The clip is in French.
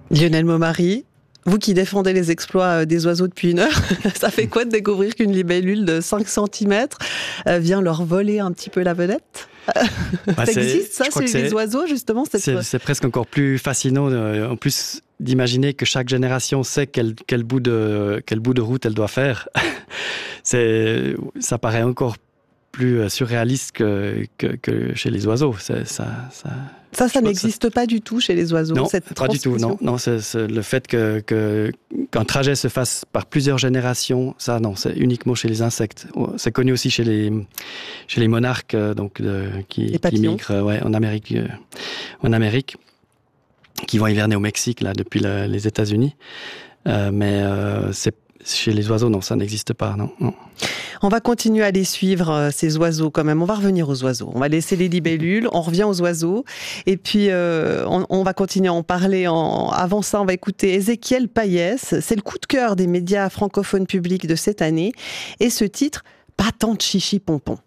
Lionel Momary, vous qui défendez les exploits des oiseaux depuis une heure, ça fait quoi de découvrir qu'une libellule de 5 cm vient leur voler un petit peu la vedette ? Ça existe ça chez les oiseaux justement c'est presque encore plus fascinant en plus d'imaginer que chaque génération sait quel bout de route elle doit faire. Ça paraît encore plus surréaliste que chez les oiseaux. Ça n'existe pas du tout chez les oiseaux. Non, cette pas du tout. Non, c'est le fait qu'un trajet se fasse par plusieurs générations, ça non, c'est uniquement chez les insectes. C'est connu aussi chez les monarques qui migrent en Amérique, qui vont hiverner au Mexique là depuis les États-Unis. Mais chez les oiseaux, non, ça n'existe pas, non. On va continuer à les suivre, ces oiseaux quand même. On va revenir aux oiseaux. On va laisser les libellules, on revient aux oiseaux. Et puis, on va continuer à en parler. Avant ça, on va écouter Ézéchiel Payès. C'est le coup de cœur des médias francophones publics de cette année. Et ce titre, Pas tant de chichi pompon.